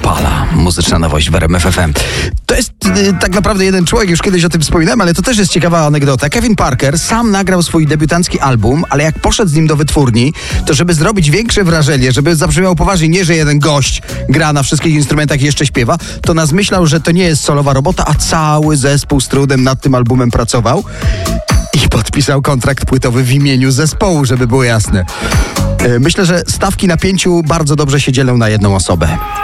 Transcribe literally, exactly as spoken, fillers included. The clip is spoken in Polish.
Impala, muzyczna nowość w R M F F M. To jest y, tak naprawdę jeden człowiek, już kiedyś o tym wspominałem, ale to też jest ciekawa anegdota. Kevin Parker sam nagrał swój debiutancki album, ale jak poszedł z nim do wytwórni, to żeby zrobić większe wrażenie, żeby zabrzmiał poważnie, nie że jeden gość gra na wszystkich instrumentach i jeszcze śpiewa, to nas myślał, że to nie jest solowa robota, a cały zespół z trudem nad tym albumem pracował i podpisał kontrakt płytowy w imieniu zespołu, żeby było jasne. Myślę, że stawki na pięciu bardzo dobrze się dzielą na jedną osobę.